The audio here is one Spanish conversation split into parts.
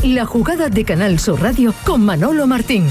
La jugada de Canal Sur Radio con Manolo Martín.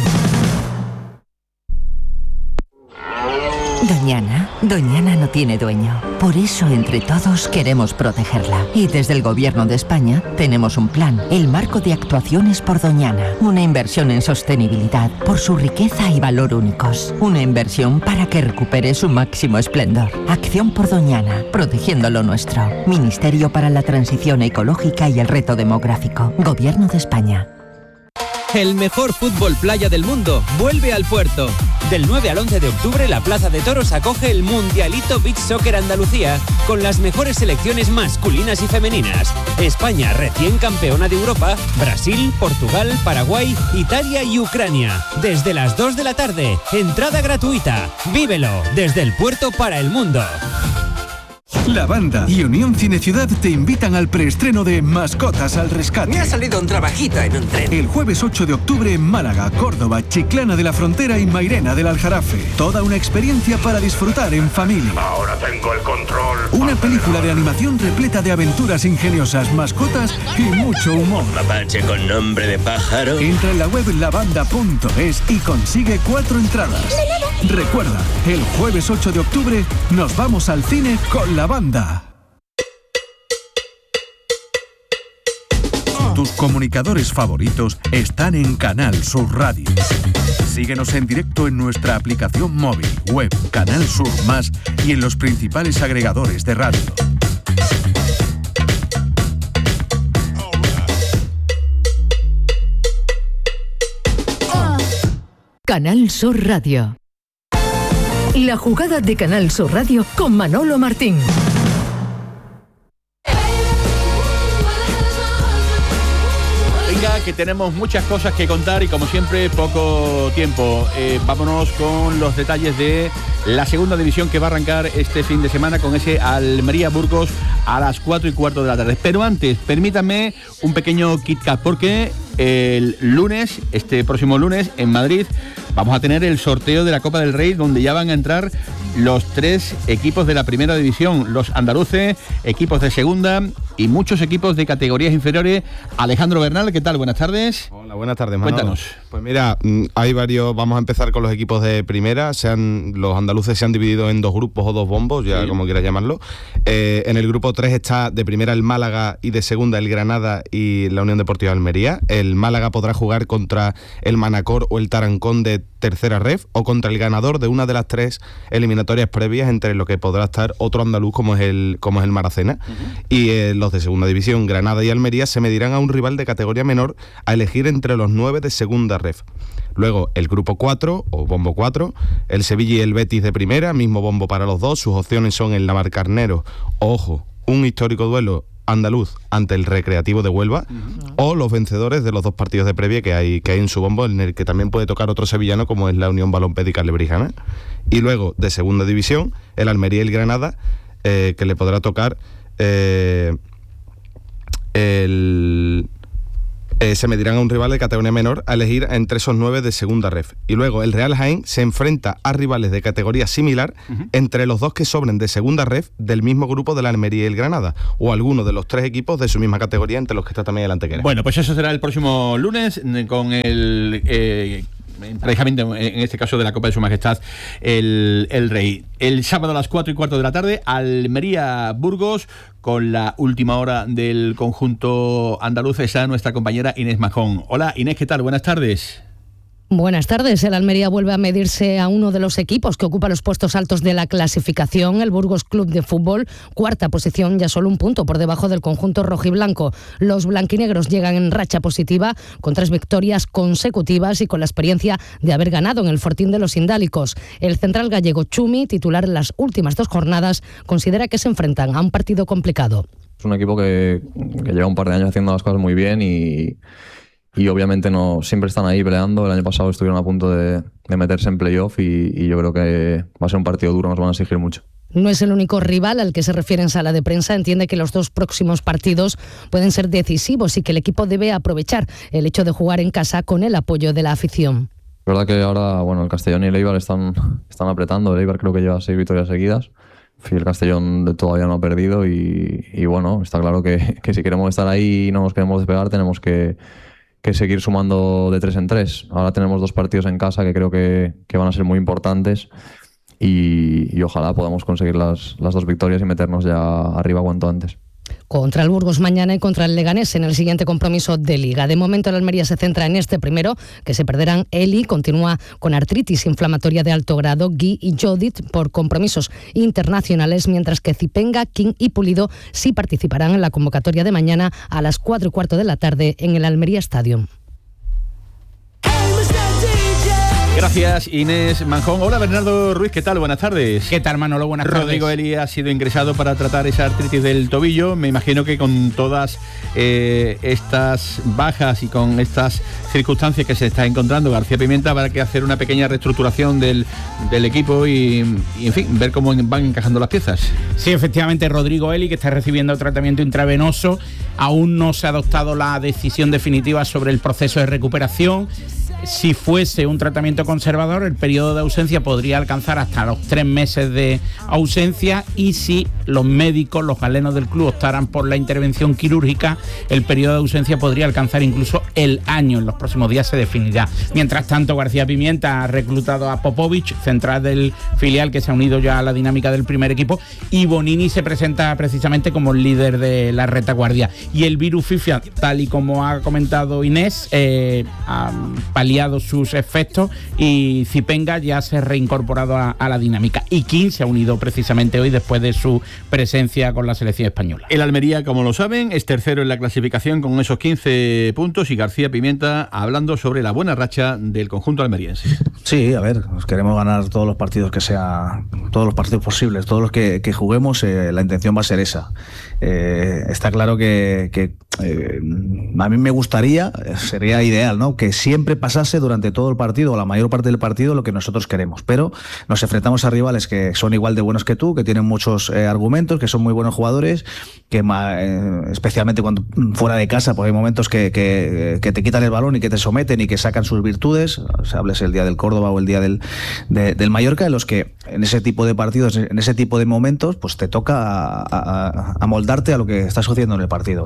Doñana no tiene dueño. Por eso, entre todos, queremos protegerla. Y desde el Gobierno de España tenemos un plan, el Marco de Actuaciones por Doñana. Una inversión en sostenibilidad por su riqueza y valor únicos. Una inversión para que recupere su máximo esplendor. Acción por Doñana, protegiendo lo nuestro. Ministerio para la Transición Ecológica y el Reto Demográfico. Gobierno de España. El mejor fútbol playa del mundo vuelve al Puerto. Del 9 al 11 de octubre, la Plaza de Toros acoge el Mundialito Beach Soccer Andalucía con las mejores selecciones masculinas y femeninas. España, recién campeona de Europa, Brasil, Portugal, Paraguay, Italia y Ucrania. Desde las 2 de la tarde, entrada gratuita. Vívelo desde el Puerto para el mundo. La Banda y Unión Cineciudad te invitan al preestreno de Mascotas al Rescate. Me ha salido un trabajito en un tren. El jueves 8 de octubre en Málaga, Córdoba, Chiclana de la Frontera y Mairena del Aljarafe. Toda una experiencia para disfrutar en familia. Ahora tengo el control. Una película de animación repleta de aventuras ingeniosas, mascotas y mucho humor. Mapache con nombre de pájaro. Entra en la web lavanda.es y consigue 4 entradas. Recuerda, el jueves 8 de octubre nos vamos al cine con La Banda. Tus comunicadores favoritos están en Canal Sur Radio. Síguenos en directo en nuestra aplicación móvil, web, Canal Sur Más y en los principales agregadores de radio. Canal Sur Radio. La jugada de Canal Sur Radio con Manolo Martín. Venga, que tenemos muchas cosas que contar y como siempre poco tiempo. Vámonos con los detalles de la segunda división que va a arrancar este fin de semana con ese Almería-Burgos a las 4:15 de la tarde. Pero antes, permítanme un pequeño Kit Kat porque el lunes, este próximo lunes, en Madrid, vamos a tener el sorteo de la Copa del Rey, donde ya van a entrar los 3 equipos de la primera división, los andaluces, equipos de segunda y muchos equipos de categorías inferiores. Alejandro Bernal, ¿qué tal? Buenas tardes. Hola, buenas tardes, Manolo. Cuéntanos. Pues mira, hay varios, vamos a empezar con los equipos de primera. Los andaluces se han dividido en 2 grupos o 2 bombos, ya como quieras llamarlo. En el grupo 3 está de primera el Málaga y de segunda el Granada y la Unión Deportiva Almería. El Málaga podrá jugar contra el Manacor o el Tarancón de tercera ref o contra el ganador de una de las 3 eliminatorias previas, entre lo que podrá estar otro andaluz como es el Maracena. Y los de segunda división, Granada y Almería, se medirán a un rival de categoría menor a elegir entre los 9 de segunda ref. Luego el grupo 4 o bombo 4, el Sevilla y el Betis de primera, mismo bombo para los dos. Sus opciones son el Navalcarnero, ojo, un histórico duelo andaluz ante el Recreativo de Huelva, o los vencedores de los 2 partidos de previa que hay en su bombo, en el que también puede tocar otro sevillano como es la Unión Balompédica Lebrijana. Y luego de segunda división, el Almería y el Granada, que le podrá tocar se medirán a un rival de categoría menor a elegir entre esos 9 de segunda ref. Y luego el Real Jaén se enfrenta a rivales de categoría similar entre los 2 que sobren de segunda ref del mismo grupo de la Almería y el Granada, o alguno de los 3 equipos de su misma categoría, entre los que está también el Antequera. Bueno, pues eso será el próximo lunes con el precisamente en este caso de la Copa de Su Majestad el Rey. El sábado a las 4:15 de la tarde, Almería-Burgos, con la última hora del conjunto andaluz, está nuestra compañera Inés Majón. Hola Inés, ¿qué tal? Buenas tardes. Buenas tardes. El Almería vuelve a medirse a uno de los equipos que ocupa los puestos altos de la clasificación, el Burgos Club de Fútbol, 4ª posición, ya solo un punto por debajo del conjunto rojiblanco. Los blanquinegros llegan en racha positiva con 3 victorias consecutivas y con la experiencia de haber ganado en el Fortín de los Indálicos. El central gallego Chumi, titular en las últimas 2 jornadas, considera que se enfrentan a un partido complicado. Es un equipo que lleva un par de años haciendo las cosas muy bien y obviamente no siempre están ahí peleando. El año pasado estuvieron a punto de meterse en playoff y yo creo que va a ser un partido duro, nos van a exigir mucho. No es el único rival al que se refiere en sala de prensa. Entiende que los 2 próximos partidos pueden ser decisivos y que el equipo debe aprovechar el hecho de jugar en casa con el apoyo de la afición. Es verdad que ahora el Castellón y el Eibar están apretando. El Eibar creo que lleva 6 victorias seguidas. El Castellón todavía no ha perdido y bueno, está claro que si queremos estar ahí y no nos queremos despegar, tenemos que seguir sumando de 3 en 3. Ahora tenemos 2 partidos en casa que creo que van a ser muy importantes y ojalá podamos conseguir las 2 victorias y meternos ya arriba cuanto antes. Contra el Burgos mañana y contra el Leganés en el siguiente compromiso de Liga. De momento el Almería se centra en este primero, que se perderán Eli, continúa con artritis inflamatoria de alto grado, Gui y Jodit por compromisos internacionales, mientras que Zipenga, King y Pulido sí participarán en la convocatoria de mañana a las 4:15 de la tarde en el Almería Stadium. Gracias, Inés Manjón. Hola, Bernardo Ruiz, ¿qué tal? Buenas tardes. ¿Qué tal, Manolo? Buenas tardes. Rodrigo Eli ha sido ingresado para tratar esa artritis del tobillo. Me imagino que con todas estas bajas y con estas circunstancias que se está encontrando García Pimienta habrá que hacer una pequeña reestructuración del equipo y, en fin, ver cómo van encajando las piezas. Sí, efectivamente, Rodrigo Eli, que está recibiendo tratamiento intravenoso. Aún no se ha adoptado la decisión definitiva sobre el proceso de recuperación. Si fuese un tratamiento conservador, el periodo de ausencia podría alcanzar hasta los 3 meses de ausencia, y si los médicos, los galenos del club optaran por la intervención quirúrgica, el periodo de ausencia podría alcanzar incluso el año. En los próximos días se definirá. Mientras tanto, García Pimienta ha reclutado a Popovic, central del filial, que se ha unido ya a la dinámica del primer equipo, y Bonini se presenta precisamente como el líder de la retaguardia. Y el virus FIFA, tal y como ha comentado Inés, ha paliado sus efectos y Zipenga ya se ha reincorporado a la dinámica. Y King se ha unido precisamente hoy después de su presencia con la selección española. El Almería, como lo saben, es tercero en la clasificación con esos 15 puntos, y García Pimienta hablando sobre la buena racha del conjunto almeriense. Sí, a ver, queremos ganar todos los partidos todos los partidos posibles, todos los que juguemos, la intención va a ser esa. Está claro que a mí me gustaría, sería ideal, ¿no?, que siempre pasase durante todo el partido o la mayor parte del partido lo que nosotros queremos, pero nos enfrentamos a rivales que son igual de buenos que tú, que tienen muchos argumentos, que son muy buenos jugadores, que especialmente cuando fuera de casa, pues hay momentos que te quitan el balón y que te someten y que sacan sus virtudes. O sea, hables el día del Córdoba o el día del Mallorca, en los que en ese tipo de partidos, en ese tipo de momentos, pues te toca amoldarte a lo que está sucediendo en el partido.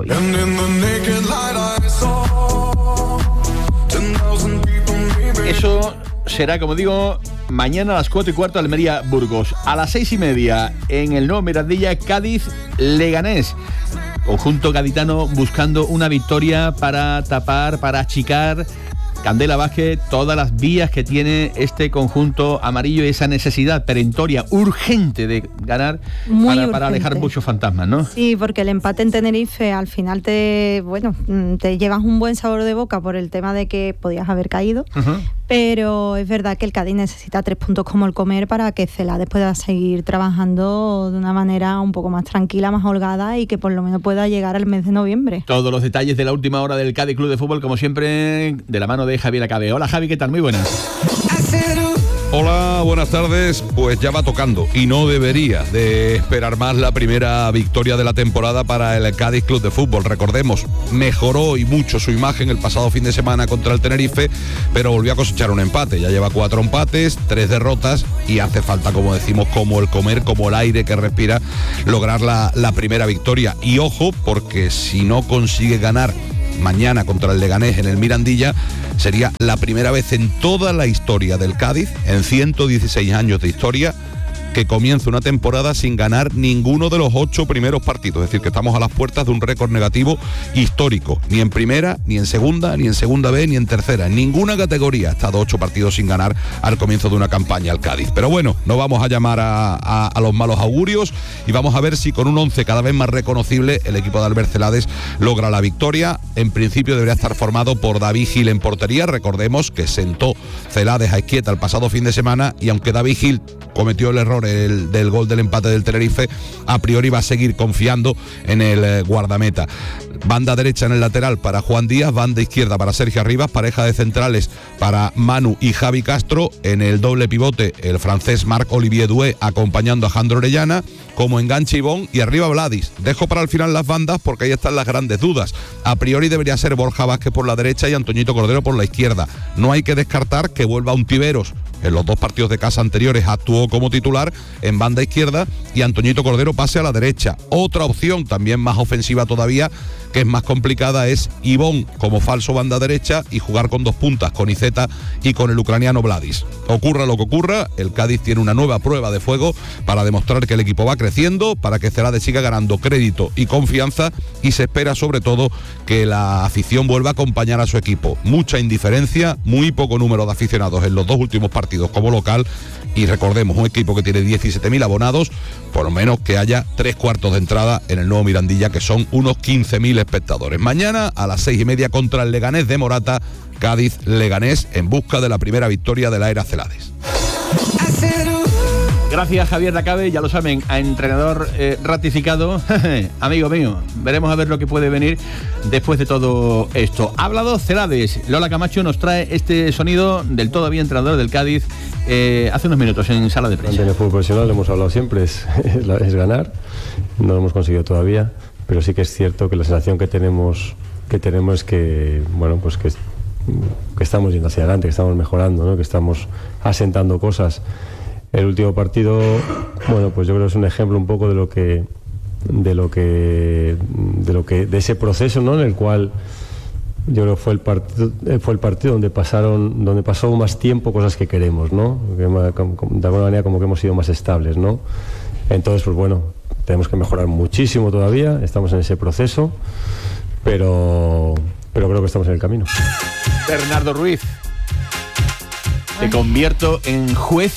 Eso será, como digo, mañana a las 4:15, Almería-Burgos. A las 6:30 en el nuevo Mirandilla, Cádiz-Leganés. Conjunto gaditano buscando una victoria para tapar, para achicar, Candela Vázquez, todas las vías que tiene este conjunto amarillo y esa necesidad perentoria, urgente de ganar para alejar muchos fantasmas, ¿no? Sí, porque el empate en Tenerife al final te llevas un buen sabor de boca por el tema de que podías haber caído, pero es verdad que el Cádiz necesita 3 puntos como el comer para que Celades pueda seguir trabajando de una manera un poco más tranquila, más holgada, y que por lo menos pueda llegar al mes de noviembre. Todos los detalles de la última hora del Cádiz Club de Fútbol, como siempre, de la mano de Javier Acabe. Hola, Javi, ¿qué tal? Muy buenas. Hola, buenas tardes. Pues ya va tocando y no debería de esperar más la primera victoria de la temporada para el Cádiz Club de Fútbol. Recordemos, mejoró y mucho su imagen el pasado fin de semana contra el Tenerife, pero volvió a cosechar un empate. Ya lleva 4 empates, 3 derrotas y hace falta, como decimos, como el comer, como el aire que respira, lograr la primera victoria. Y ojo, porque si no consigue ganar mañana contra el Leganés en el Mirandilla, sería la primera vez en toda la historia del Cádiz, en 116 años de historia, que comienza una temporada sin ganar ninguno de los 8 primeros partidos. Es decir, que estamos a las puertas de un récord negativo histórico. Ni en primera, ni en segunda B, ni en tercera. En ninguna categoría ha estado 8 partidos sin ganar al comienzo de una campaña el Cádiz. Pero bueno, no vamos a llamar a los malos augurios y vamos a ver si con un 11 cada vez más reconocible el equipo de Albert Celades logra la victoria. En principio debería estar formado por David Gil en portería. Recordemos que sentó Celades a Izquieta el pasado fin de semana, y aunque David Gil cometió el error del gol del empate del Tenerife, a priori va a seguir confiando en el guardameta. Banda derecha en el lateral para Juan Díaz, banda izquierda para Sergio Arribas, pareja de centrales para Manu y Javi Castro, en el doble pivote el francés Marc-Olivier Doué acompañando a Jandro Orellana, como enganche Ivón, y arriba Vladis. Dejo para el final las bandas porque ahí están las grandes dudas. A priori debería ser Borja Vázquez por la derecha y Antoñito Cordero por la izquierda. No hay que descartar que vuelva Untiveros. En los 2 partidos de casa anteriores actuó como titular, en banda izquierda y Antoñito Cordero pase a la derecha. Otra opción, también más ofensiva todavía, que es más complicada, es Ivón como falso banda derecha y jugar con dos puntas, con Iceta y con el ucraniano Vladis. Ocurra lo que ocurra, el Cádiz tiene una nueva prueba de fuego para demostrar que el equipo va creciendo, para que Celades siga ganando crédito y confianza, y se espera sobre todo que la afición vuelva a acompañar a su equipo. Mucha indiferencia, muy poco número de aficionados en los dos últimos partidos como local, y recordemos, un equipo que tiene 17.000 abonados, por lo menos que haya 3/4 de entrada en el nuevo Mirandilla, que son unos 15.000 espectadores. Mañana a las 6:30 contra el Leganés de Morata, Cádiz-Leganés, en busca de la primera victoria de la era Celades. Gracias, Javier Lacabe, ya lo saben, a entrenador ratificado. Amigo mío, veremos a ver lo que puede venir después de todo esto. Ha hablado Celades. Lola Camacho nos trae este sonido del todavía entrenador del Cádiz hace unos minutos en sala de prensa. En el fútbol profesional hemos hablado siempre, es ganar. No lo hemos conseguido todavía, pero sí que es cierto que la sensación que tenemos es que, bueno, pues que estamos yendo hacia adelante, que estamos mejorando, ¿no? Que estamos asentando cosas. El último partido, bueno, pues yo creo que es un ejemplo un poco de ese proceso, ¿no? En el cual yo creo que fue el partido donde pasó más tiempo cosas que queremos, ¿no? De alguna manera como que hemos sido más estables, ¿no? Entonces, pues bueno, tenemos que mejorar muchísimo todavía, estamos en ese proceso, pero creo que estamos en el camino. Bernardo Ruiz, te convierto en juez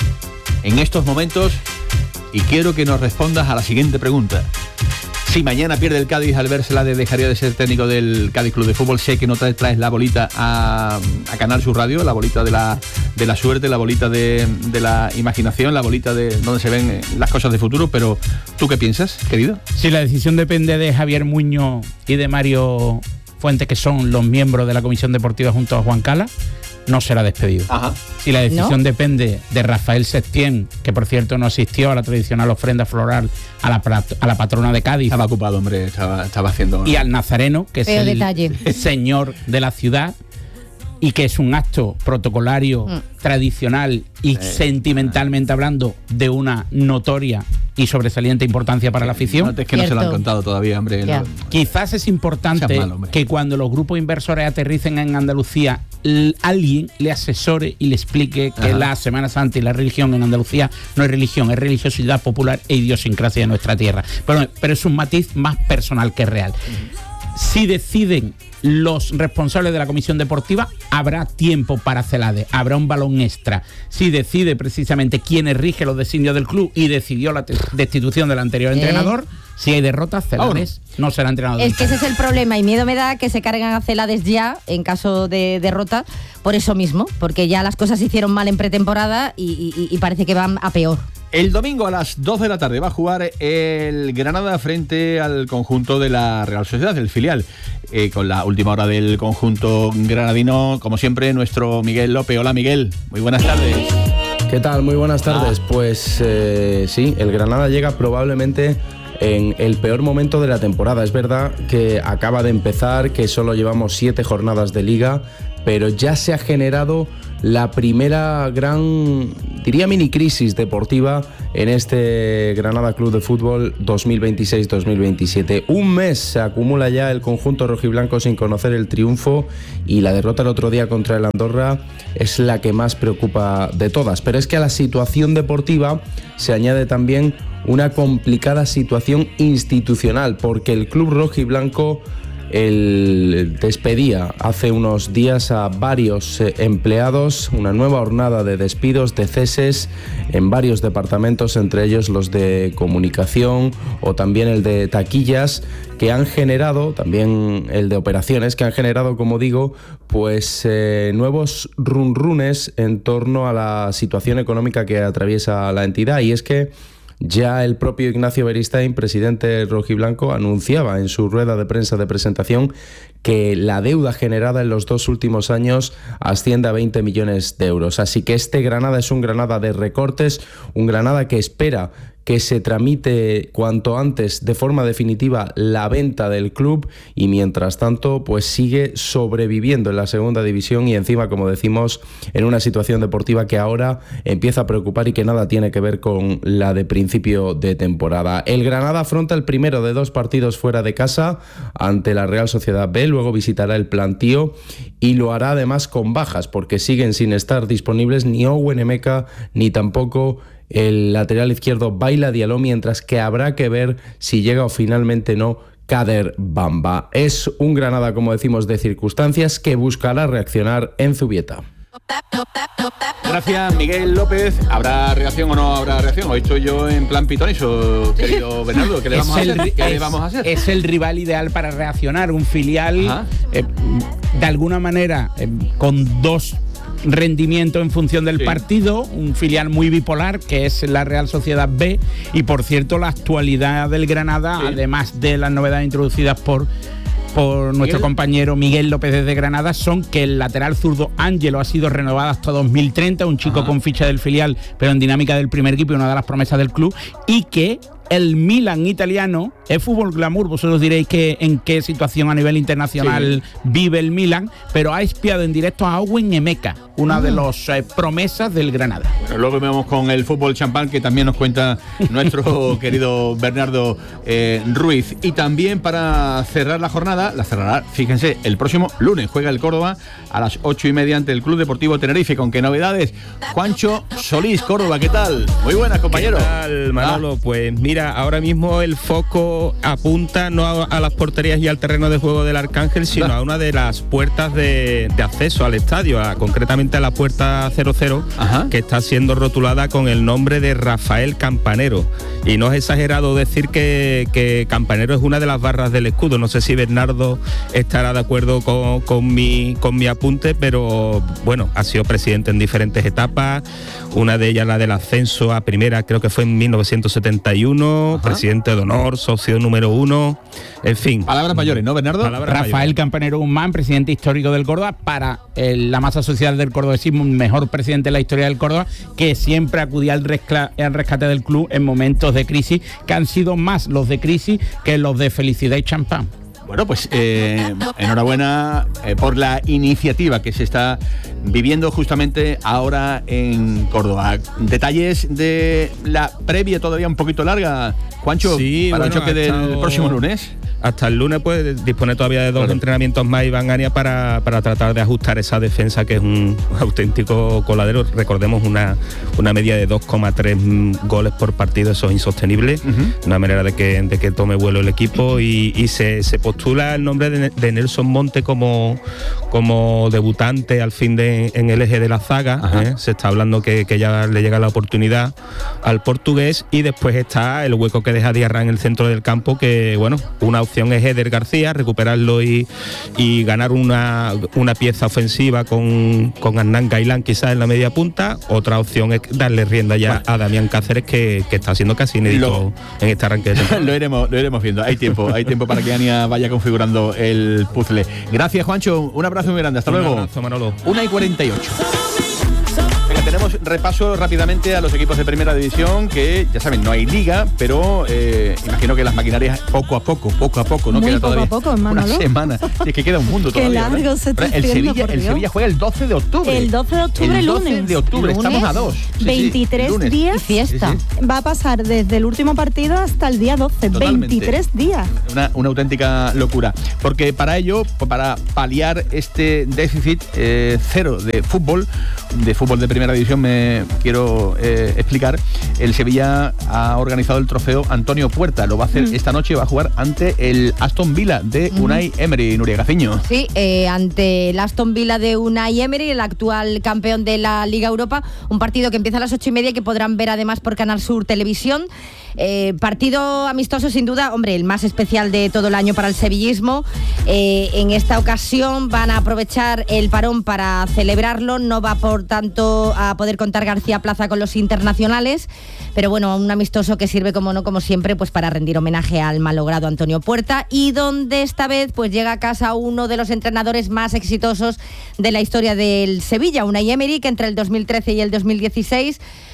en estos momentos y quiero que nos respondas a la siguiente pregunta. Si mañana pierde el Cádiz, Albert Celades dejaría de ser técnico del Cádiz Club de Fútbol. Sé que no traes la bolita a Canal Sur Radio, la bolita de la suerte, la bolita de la imaginación, la bolita de donde se ven las cosas de futuro, pero ¿tú qué piensas, querido? Si la decisión depende de Javier Muñoz y de Mario Fuentes, que son los miembros de la Comisión Deportiva junto a Juan Cala, no será despedido. Ajá. Si la decisión depende de Rafael Septién, que por cierto no asistió a la tradicional ofrenda floral a la patrona de Cádiz. Estaba ocupado, hombre, estaba haciendo... Y al nazareno, que es el señor de la ciudad, y que es un acto protocolario, tradicional y sentimentalmente hablando de una notoria y sobresaliente importancia para la afición. No, es que no se lo han contado todavía, hombre. Quizás es importante que cuando los grupos inversores aterricen en Andalucía, alguien le asesore y le explique que la Semana Santa y la religión en Andalucía no es religión, es religiosidad popular e idiosincrasia de nuestra tierra. Pero es un matiz más personal que real. Si deciden los responsables de la comisión deportiva, habrá tiempo para Celades, habrá un balón extra. Si decide precisamente quién rige los designios del club y decidió la destitución del anterior entrenador, si hay derrotas, Celades no será entrenador. Es que ese es el problema y miedo me da que se carguen a Celades ya en caso de derrota por eso mismo, porque ya las cosas se hicieron mal en pretemporada y parece que van a peor. El domingo a las 2 de la tarde va a jugar el Granada frente al conjunto de la Real Sociedad, el filial. Con la última hora del conjunto granadino, como siempre, nuestro Miguel López. Hola, Miguel, muy buenas tardes. ¿Qué tal? Muy buenas tardes. Pues sí, el Granada llega probablemente en el peor momento de la temporada. Es verdad que acaba de empezar, que solo llevamos 7 jornadas de liga, pero ya se ha generado la primera gran, diría, mini crisis deportiva en este Granada Club de Fútbol 2026-2027. Un mes se acumula ya el conjunto rojiblanco sin conocer el triunfo, y la derrota el otro día contra el Andorra es la que más preocupa de todas. Pero es que a la situación deportiva se añade también una complicada situación institucional, porque el club rojiblanco despedía hace unos días a varios empleados, una nueva jornada de despidos, de ceses en varios departamentos, entre ellos los de comunicación o también el de taquillas, que han generado, también el de operaciones, que han generado, como digo, pues nuevos runrunes en torno a la situación económica que atraviesa la entidad. Y es que ya el propio Ignacio Beristain, presidente rojiblanco, anunciaba en su rueda de prensa de presentación que la deuda generada en los 2 últimos años asciende a 20 millones de euros. Así que este Granada es un Granada de recortes, un Granada que espera que se tramite cuanto antes de forma definitiva la venta del club y mientras tanto pues sigue sobreviviendo en la segunda división y encima, como decimos, en una situación deportiva que ahora empieza a preocupar y que nada tiene que ver con la de principio de temporada. El Granada afronta el primero de 2 partidos fuera de casa ante la Real Sociedad B, luego visitará el Plantío y lo hará además con bajas porque siguen sin estar disponibles ni Owen Emeka ni tampoco el lateral izquierdo Baila Diallo, mientras que habrá que ver si llega o finalmente no Kader Bamba. Es un Granada, como decimos, de circunstancias que buscará reaccionar en Zubieta. Gracias, Miguel López. ¿Habrá reacción o no habrá reacción? Hoy estoy yo en plan pitonizo, querido Bernardo. ¿Qué le vamos a hacer? Es el rival ideal para reaccionar. Un filial, de alguna manera, con 2 rendimiento en función del partido, un filial muy bipolar que es la Real Sociedad B y por cierto la actualidad del Granada, además de las novedades introducidas por nuestro compañero Miguel López desde Granada, son que el lateral zurdo Ángelo ha sido renovado hasta 2030, un chico con ficha del filial pero en dinámica del primer equipo y una de las promesas del club, y que el Milan italiano es fútbol glamour. Vosotros diréis que en qué situación a nivel internacional vive el Milan, pero ha espiado en directo a Owen Emeka, una de las promesas del Granada. Bueno, luego vemos con el fútbol champán que también nos cuenta nuestro querido Bernardo Ruiz. Y también para cerrar la jornada, la cerrará, fíjense, el próximo lunes juega el Córdoba a las 8:30 ante el Club Deportivo Tenerife. ¿Con qué novedades? Juancho Solís, Córdoba, ¿qué tal? Muy buenas, compañero. ¿Qué tal, Manolo? Pues mira, ahora mismo el foco apunta no a las porterías y al terreno de juego del Arcángel, sino a una de las puertas de acceso al estadio, concretamente a la puerta 00, que está siendo rotulada con el nombre de Rafael Campanero. Y no es exagerado decir que Campanero es una de las barras del escudo. No sé si Bernardo estará de acuerdo con mi apunte, pero bueno, ha sido presidente en diferentes etapas, una de ellas la del ascenso a primera, creo que fue en 1971, presidente de honor, socio número 1, en fin. Palabras mayores, ¿no, Bernardo? Rafael Campanero Guzmán, presidente histórico del Córdoba, para la masa social del cordobesismo, mejor presidente de la historia del Córdoba, que siempre acudía al rescate del club en momentos de crisis, que han sido más los de crisis que los de felicidad y champán. Bueno, pues enhorabuena por la iniciativa que se está viviendo justamente ahora en Córdoba. Detalles de la previa todavía un poquito larga, Juancho, para el choque del próximo lunes. Hasta el lunes pues dispone todavía de 2 entrenamientos más Iván Ania para tratar de ajustar esa defensa, que es un auténtico coladero. Recordemos una media de 2,3 goles por partido, eso es insostenible. Una manera de que tome vuelo el equipo y se postula el nombre de Nelson Monte como debutante al fin en el eje de la zaga. Se está hablando que ya le llega la oportunidad al portugués, y después está el hueco que deja Diarra en el centro del campo, que bueno, una opción es Eder García, recuperarlo y ganar una pieza ofensiva con Hernán Gailán quizás en la media punta. Otra opción es darle rienda ya a Damián Cáceres, que está siendo casi inédito en este arranque de temporada. Lo iremos viendo, hay tiempo para que Ania vaya configurando el puzzle. Gracias, Juancho, un abrazo muy grande, hasta luego. Un abrazo, Manolo. 1:48. Tenemos repaso rápidamente a los equipos de primera división, que ya saben, no hay liga, pero imagino que las maquinarias poco a poco, ¿no? Muy queda poco todavía a poco, Manolo. una semana. Es que queda un mundo todavía. Qué largo se está haciendo, el Sevilla juega el 12 de octubre. El 12 de octubre, el 12 lunes. de octubre, ¿Lunes? estamos a 2. 23 lunes. días. Y fiesta. Va a pasar desde el último partido hasta el día 12. Totalmente. 23 días. Una auténtica locura. Porque para ello, para paliar este déficit cero de fútbol de primera división, me quiero explicar, el Sevilla ha organizado el trofeo Antonio Puerta. Lo va a hacer esta noche, va a jugar ante el Aston Villa de Unai Emery, Nuria Gaciño. Sí, ante el Aston Villa de Unai Emery, el actual campeón de la Liga Europa, un partido que empieza a las 8:30 y que podrán ver además por Canal Sur Televisión. Partido amistoso sin duda, hombre, el más especial de todo el año para el sevillismo. En esta ocasión van a aprovechar el parón para celebrarlo, no va por tanto a poder contar García Plaza con los internacionales, pero bueno, un amistoso que sirve como siempre, pues para rendir homenaje al malogrado Antonio Puerta, y donde esta vez pues llega a casa uno de los entrenadores más exitosos de la historia del Sevilla, Unai Emery, que entre el 2013 y el 2016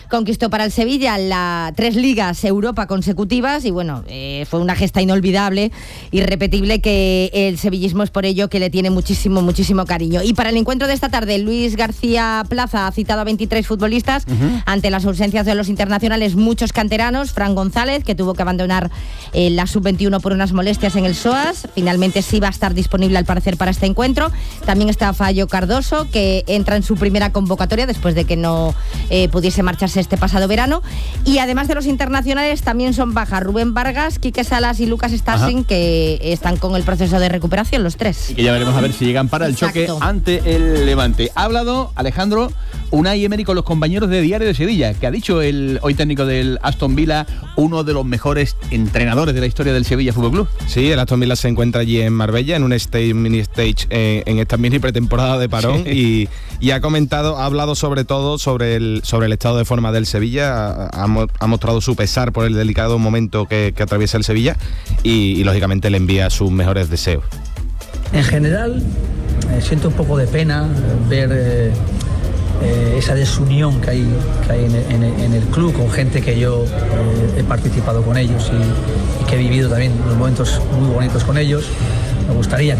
conquistó para el Sevilla 3 ligas Europa consecutivas y bueno, fue una gesta inolvidable, irrepetible, que el sevillismo es por ello que le tiene muchísimo, muchísimo cariño. Y para el encuentro de esta tarde, Luis García Plaza ha citado a 23 futbolistas ante las ausencias de los internacionales, muchos canteranos. Fran González, que tuvo que abandonar la sub-21 por unas molestias en el SOAS, finalmente sí va a estar disponible al parecer para este encuentro. También está Fallo Cardoso, que entra en su primera convocatoria después de que no pudiese marcharse este pasado verano. Y además de los internacionales también son bajas Rubén Vargas, Quique Salas y Lucas Starsing, que están con el proceso de recuperación, los 3. Y que ya veremos a ver si llegan para el choque ante el Levante. Ha hablado Alejandro Unai Emery con los compañeros de Diario de Sevilla, que ha dicho el hoy técnico del Aston Villa, uno de los mejores entrenadores de la historia del Sevilla Fútbol Club. Sí, el Aston Villa se encuentra allí en Marbella en un mini stage en esta mini pretemporada de parón, y ha hablado sobre todo sobre el estado de forma del Sevilla, ha mostrado su pesar por el delicado momento que atraviesa el Sevilla y lógicamente le envía sus mejores deseos. En general siento un poco de pena ver esa desunión que hay en el club con gente que yo he participado con ellos y que he vivido también unos momentos muy bonitos con ellos. Me gustaría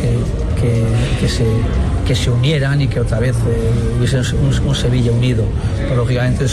que se unieran y que otra vez hubiese un Sevilla unido, pero lógicamente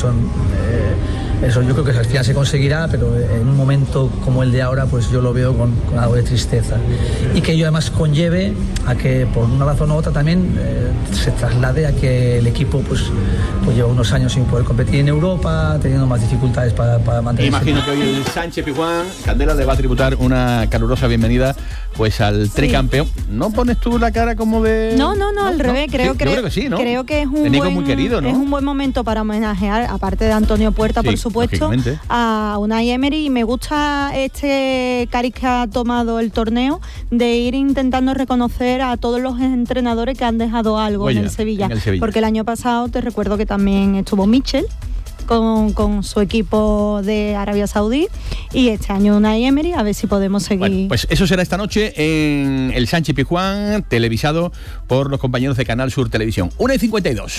eso yo creo que al final se conseguirá, pero en un momento como el de ahora pues yo lo veo con algo de tristeza, y que ello además conlleve a que por una razón u otra también se traslade a que el equipo pues lleva unos años sin poder competir en Europa, teniendo más dificultades para mantenerse. Imagino que hoy el Sánchez Pizjuán, Candela, le va a tributar una calurosa bienvenida pues al tricampeón. ¿No pones tú la cara como de...? No, al revés, creo que sí, ¿no? Creo que es muy querido, ¿no? Es un buen momento para homenajear, aparte de Antonio Puerta, por supuesto, a Unai Emery, y me gusta este cariz que ha tomado el torneo de ir intentando reconocer a todos los entrenadores que han dejado algo en el Sevilla, porque el año pasado te recuerdo que también estuvo Michel con su equipo de Arabia Saudí, y este año Unai Emery, a ver si podemos seguir. Bueno, pues eso será esta noche en el Sánchez Pizjuán, televisado por los compañeros de Canal Sur Televisión. 1:52.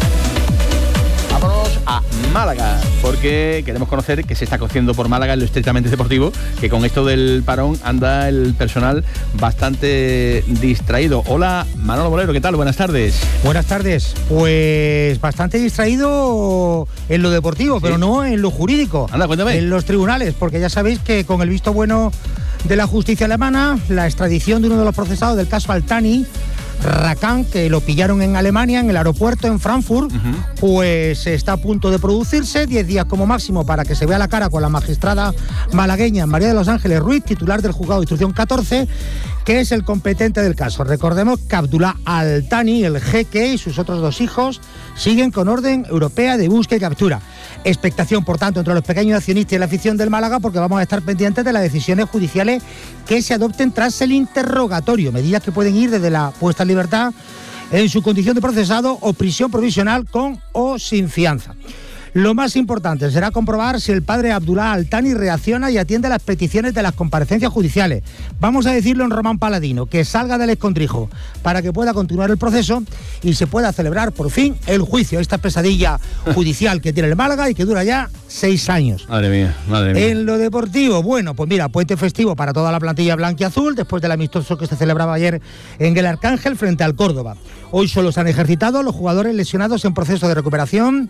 Vámonos a Málaga, porque queremos conocer qué se está cociendo por Málaga en lo estrictamente deportivo, que con esto del parón anda el personal bastante distraído. Hola, Manolo Bolero, ¿qué tal? Buenas tardes. Buenas tardes. Pues bastante distraído en lo deportivo, pero no en lo jurídico. Anda, cuéntame. En los tribunales, porque ya sabéis que con el visto bueno de la justicia alemana, la extradición de uno de los procesados del caso Al-Thani, Rakan, que lo pillaron en Alemania, en el aeropuerto en Frankfurt, pues está a punto de producirse, 10 días como máximo para que se vea la cara con la magistrada malagueña María de los Ángeles Ruiz, titular del juzgado de instrucción 14, que es el competente del caso. Recordemos que Abdullah Al-Thani, el jeque, y sus otros 2 hijos siguen con orden europea de búsqueda y captura. Expectación, por tanto, entre los pequeños accionistas y la afición del Málaga, porque vamos a estar pendientes de las decisiones judiciales que se adopten tras el interrogatorio, medidas que pueden ir desde la puesta en libertad en su condición de procesado o prisión provisional con o sin fianza. Lo más importante será comprobar si el padre Abdullah Al-Thani reacciona y atiende a las peticiones de las comparecencias judiciales. Vamos a decirlo en Román Paladino, que salga del escondrijo para que pueda continuar el proceso y se pueda celebrar por fin el juicio, esta pesadilla judicial que tiene el Málaga y que dura ya 6 años. Madre mía. En lo deportivo, bueno, pues mira, puente festivo para toda la plantilla blanquiazul después del amistoso que se celebraba ayer en el Arcángel frente al Córdoba. Hoy solo se han ejercitado los jugadores lesionados en proceso de recuperación: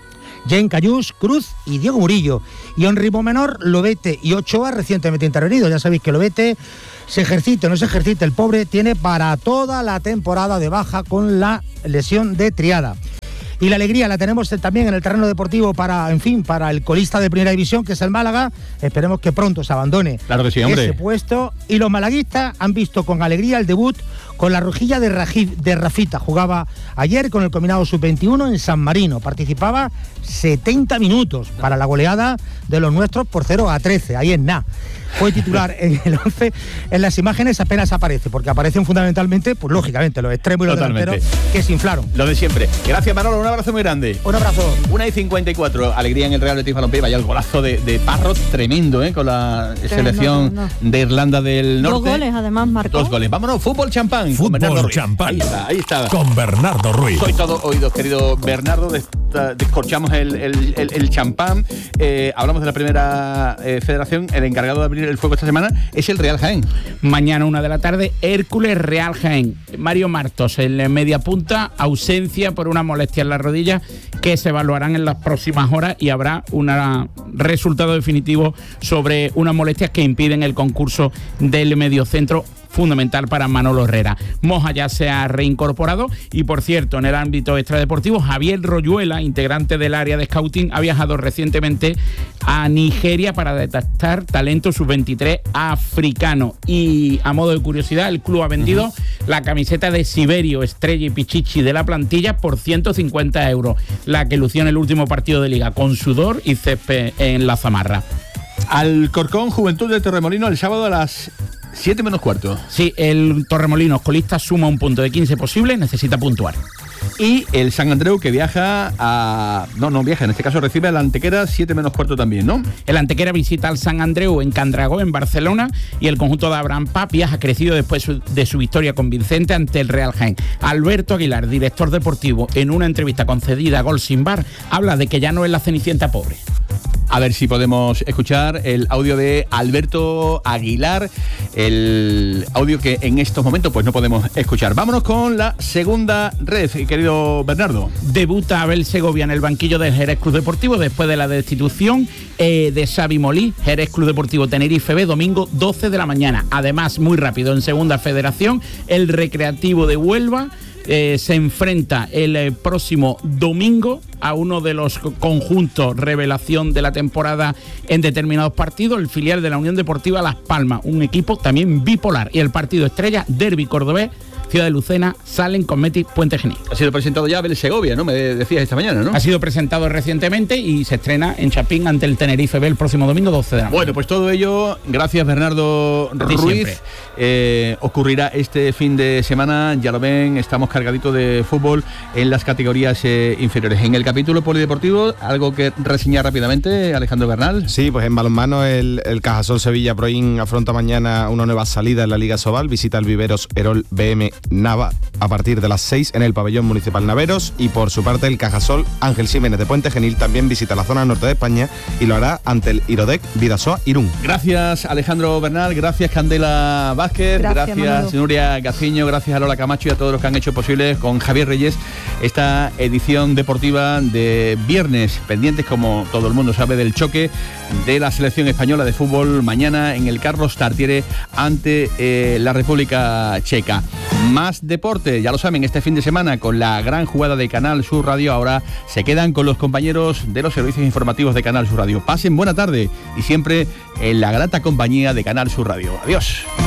Jen Cayús, Cruz y Diego Murillo. Y en ritmo menor, Lobete y Ochoa, recientemente intervenidos. Ya sabéis que Lobete, se ejercite o no se ejercite, el pobre tiene para toda la temporada de baja con la lesión de triada. Y la alegría la tenemos también en el terreno deportivo para el colista de Primera División, que es el Málaga. Esperemos que pronto se abandone ese puesto. Y los malaguistas han visto con alegría el debut con la rojilla de Rafita. Jugaba ayer con el combinado sub-21 en San Marino. Participaba 70 minutos para la goleada de los nuestros por 0-13. Ahí en nada. Fue titular en el 11. En las imágenes apenas aparece, porque aparecen fundamentalmente, pues lógicamente, los extremos y los delanteros que se inflaron. Lo de siempre. Gracias, Manolo. Un abrazo muy grande. Un abrazo. 1:54. Alegría en el Real Betis Balompié. Vaya el golazo de Parrot, tremendo, con la selección de Irlanda del Norte. 2 goles, además, marcó. 2 goles. Vámonos, fútbol champán. Fútbol champán. Ahí está. Con Bernardo Ruiz. Soy todo oídos, querido Bernardo. descorchamos el champán. Hablamos de la primera federación. El encargado de abrir el fuego esta semana es el Real Jaén. Mañana 1 de la tarde, Hércules Real Jaén. Mario Martos en media punta, ausencia por una molestia en la rodilla que se evaluarán en las próximas horas y habrá un resultado definitivo sobre unas molestias que impiden el concurso del mediocentro, fundamental para Manolo Herrera. Moja ya se ha reincorporado y, por cierto, en el ámbito extradeportivo, Javier Royuela, integrante del área de scouting, ha viajado recientemente a Nigeria para detectar talento sub-23 africano. Y, a modo de curiosidad, el club ha vendido la camiseta de Siberio, estrella y pichichi de la plantilla, por 150 euros, la que lució en el último partido de Liga, con sudor y césped en la zamarra. Alcorcón, Juventud de Torremolinos, el sábado a las 7 menos cuarto. Sí, el Torremolinos, colista, suma un punto de 15 posible, necesita puntuar. Y el San Andreu, que viaja a... No viaja, en este caso recibe al Antequera 7 menos cuarto también, ¿no? El Antequera visita al San Andreu en Candragó, en Barcelona, y el conjunto de Abraham Papias ha crecido después de su victoria convincente ante el Real Jaén. Alberto Aguilar, director deportivo, en una entrevista concedida a Gol Sin Bar, habla de que ya no es la Cenicienta pobre. A ver si podemos escuchar el audio de Alberto Aguilar, el audio que en estos momentos pues no podemos escuchar. Vámonos con la segunda red, querido Bernardo. Debuta Abel Segovia en el banquillo del Jerez Club Deportivo después de la destitución de Xavi Molí. Jerez Club Deportivo Tenerife B, domingo 12 de la mañana. Además, muy rápido, en segunda federación, el Recreativo de Huelva se enfrenta el próximo domingo a uno de los conjuntos revelación de la temporada en determinados partidos, el filial de la Unión Deportiva Las Palmas, un equipo también bipolar, y el partido estrella, Derbi cordobés, Ciudad de Lucena, Salen, Cometi, Puente Genil. Ha sido presentado ya Abel Segovia, ¿no? Me decías esta mañana, ¿no? Ha sido presentado recientemente y se estrena en Chapín ante el Tenerife B el próximo domingo 12 de la mañana. Bueno, pues todo ello, gracias Bernardo Ruiz. Ocurrirá este fin de semana, ya lo ven, estamos cargaditos de fútbol en las categorías inferiores. En el capítulo polideportivo, algo que reseñar rápidamente, Alejandro Bernal. Sí, pues en balonmano el Cajasol Sevilla Proin afronta mañana una nueva salida en la Liga Sobal, visita el Viveros Erol BM Nava a partir de las 6 en el pabellón municipal Naveros, y por su parte el Cajasol Ángel Jiménez de Puente Genil también visita la zona norte de España y lo hará ante el Irodec Vidasoa Irún. Gracias Alejandro Bernal, gracias Candela Vázquez, gracias Nuria Gaciño, gracias a Lola Camacho y a todos los que han hecho posible con Javier Reyes esta edición deportiva de viernes, pendientes como todo el mundo sabe del choque de la selección española de fútbol mañana en el Carlos Tartiere ante la República Checa. Más deporte, ya lo saben, este fin de semana con la gran jugada de Canal Sur Radio. Ahora se quedan con los compañeros de los servicios informativos de Canal Sur Radio. Pasen buena tarde y siempre en la grata compañía de Canal Sur Radio. Adiós.